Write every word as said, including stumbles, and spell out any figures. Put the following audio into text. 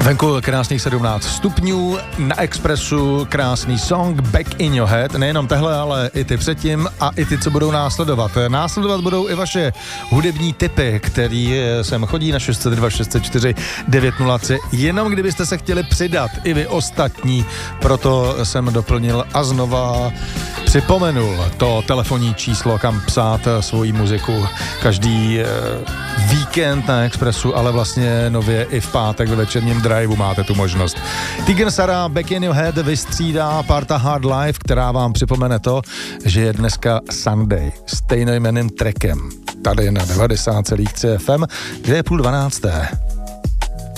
Venku krásných sedmnáct stupňů, na Expressu krásný song Back in Your Head, nejenom tehle, ale i ty předtím a i ty, co budou následovat. Následovat budou i vaše hudební tipy, který sem chodí na šest set dva šest set čtyři devět nula tři, jenom kdybyste se chtěli přidat, i vy ostatní, proto jsem doplnil a znova připomenul to telefonní číslo, kam psát svoji muziku každý eh, víkend na Expressu, ale vlastně nově i v pátek ve večerním driveu máte tu možnost. Tiger Sara Back in Your Head vystřídá parta Hard Life, která vám připomene to, že je dneska Sunday stejnojmenným trackem tady na devadesát celá tři F M, kde je půl dvanácté.